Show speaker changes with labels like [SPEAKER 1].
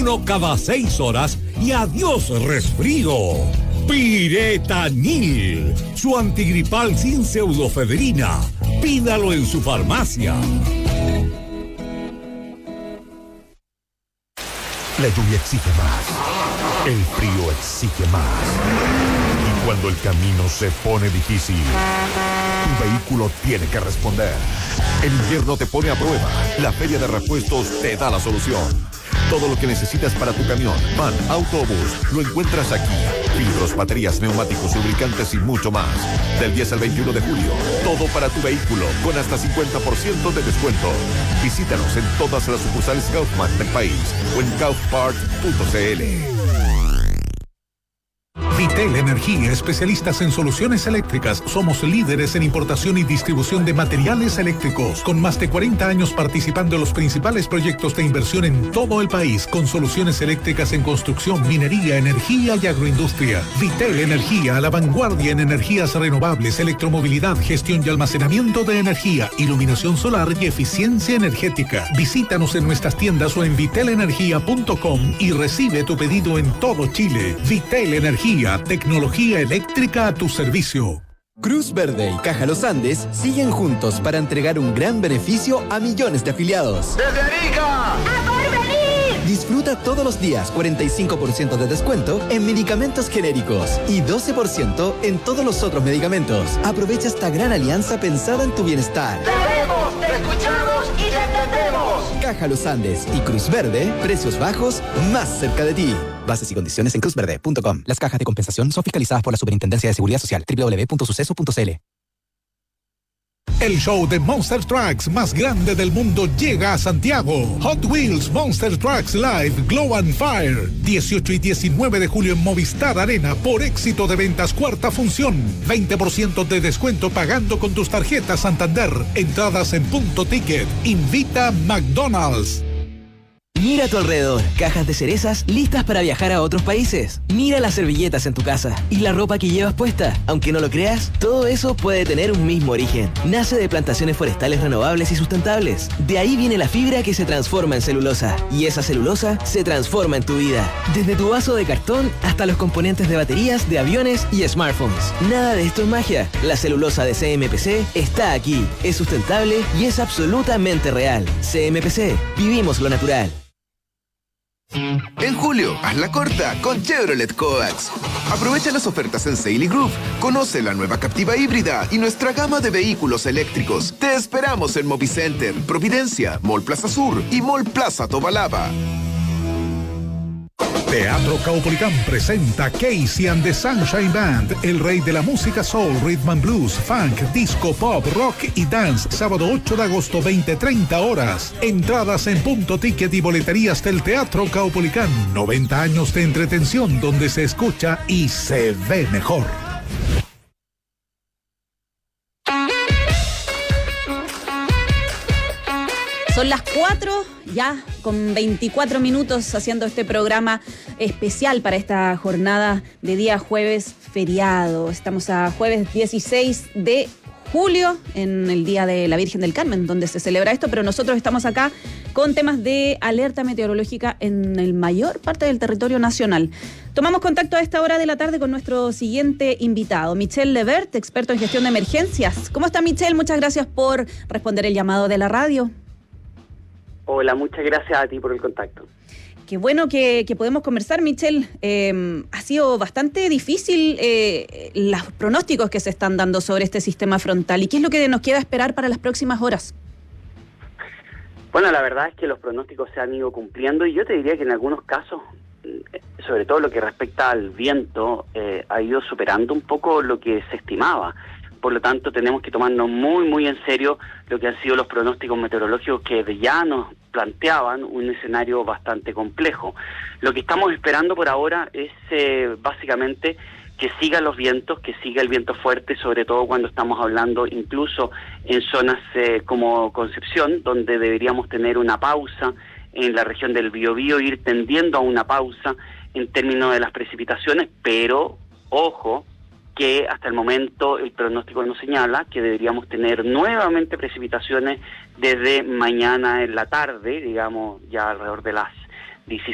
[SPEAKER 1] uno cada 6 horas y adiós resfrío. Piretanil, su antigripal sin pseudofedrina. Pídalo en su farmacia.
[SPEAKER 2] La lluvia exige más. El frío exige más. Y cuando el camino se pone difícil, tu vehículo tiene que responder. El invierno te pone a prueba. La Feria de Repuestos te da la solución. Todo lo que necesitas para tu camión, van, autobús, lo encuentras aquí. Filtros, baterías, neumáticos, lubricantes y mucho más. Del 10 al 21 de julio, todo para tu vehículo, con hasta 50% de descuento. Visítanos en todas las sucursales Kaufman del país o en kaufpart.cl.
[SPEAKER 3] Vitel Energía, especialistas en soluciones eléctricas. Somos líderes en importación y distribución de materiales eléctricos, con más de 40 años participando en los principales proyectos de inversión en todo el país, con soluciones eléctricas en construcción, minería, energía y agroindustria. Vitel Energía, a la vanguardia en energías renovables, electromovilidad, gestión y almacenamiento de energía, iluminación solar y eficiencia energética. Visítanos en nuestras tiendas o en vitelenergia.com y recibe tu pedido en todo Chile. Vitel Energía, tecnología eléctrica a tu servicio.
[SPEAKER 4] Cruz Verde y Caja Los Andes siguen juntos para entregar un gran beneficio a millones de afiliados.
[SPEAKER 5] ¡Desde Arica! ¡A Porvenir!
[SPEAKER 4] Disfruta todos los días 45% de descuento en medicamentos genéricos y 12% en todos los otros medicamentos. Aprovecha esta gran alianza pensada en tu bienestar.
[SPEAKER 5] ¡Te vemos, te escuchamos y te entendemos!
[SPEAKER 4] Caja Los Andes y Cruz Verde, precios bajos más cerca de ti. Bases y condiciones en cruzverde.com. Las cajas de compensación son fiscalizadas por la Superintendencia de Seguridad Social. www.suceso.cl.
[SPEAKER 3] El show de Monster Trucks más grande del mundo llega a Santiago. Hot Wheels Monster Trucks Live Glow and Fire. 18 y 19 de julio en Movistar Arena por éxito de ventas cuarta función. 20% de descuento pagando con tus tarjetas Santander. Entradas en Punto Ticket. Invita McDonald's.
[SPEAKER 6] Mira a tu alrededor, cajas de cerezas listas para viajar a otros países. Mira las servilletas en tu casa y la ropa que llevas puesta. Aunque no lo creas, todo eso puede tener un mismo origen. Nace de plantaciones forestales renovables y sustentables. De ahí viene la fibra que se transforma en celulosa. Y esa celulosa se transforma en tu vida. Desde tu vaso de cartón hasta los componentes de baterías, de aviones y smartphones. Nada de esto es magia. La celulosa de CMPC está aquí. Es sustentable y es absolutamente real. CMPC. Vivimos lo natural.
[SPEAKER 7] En julio, hazla corta con Chevrolet Coax. Aprovecha las ofertas en Saily Group. Conoce la nueva Captiva híbrida y nuestra gama de vehículos eléctricos. Te esperamos en Movicenter, Providencia, Mall Plaza Sur y Mall Plaza Tobalaba.
[SPEAKER 3] Teatro Caupolicán presenta Casey and the Sunshine Band, el rey de la música soul, rhythm and blues, funk, disco, pop, rock y dance. Sábado 8 de agosto, 20-30 horas. Entradas en Punto Ticket y boleterías del Teatro Caupolicán. 90 años de entretención donde se escucha y se ve mejor.
[SPEAKER 8] Son las 4, ya con 24 minutos haciendo este programa especial para esta jornada de día jueves feriado. Estamos a jueves 16 de julio, en el Día de la Virgen del Carmen, donde se celebra esto, pero nosotros estamos acá con temas de alerta meteorológica en el mayor parte del territorio nacional. Tomamos contacto a esta hora de la tarde con nuestro siguiente invitado, Michel Levert, experto en gestión de emergencias. ¿Cómo está, Michel? Muchas gracias por responder el llamado de la radio.
[SPEAKER 9] Hola, muchas gracias a ti por el contacto.
[SPEAKER 8] Qué bueno que podemos conversar, Michel. Ha sido bastante difícil los pronósticos que se están dando sobre este sistema frontal. ¿Y qué es lo que nos queda esperar para las próximas horas?
[SPEAKER 9] Bueno, la verdad es que los pronósticos se han ido cumpliendo y yo te diría que en algunos casos, sobre todo lo que respecta al viento, ha ido superando un poco lo que se estimaba. Por lo tanto, tenemos que tomarnos muy, muy en serio lo que han sido los pronósticos meteorológicos que ya nos planteaban un escenario bastante complejo. Lo que estamos esperando por ahora es básicamente que sigan los vientos, que siga el viento fuerte, sobre todo cuando estamos hablando incluso en zonas como Concepción, donde deberíamos tener una pausa en la región del Biobío, ir tendiendo a una pausa en términos de las precipitaciones, pero, ojo, que hasta el momento el pronóstico nos señala que deberíamos tener nuevamente precipitaciones desde mañana en la tarde, digamos ya alrededor de las 17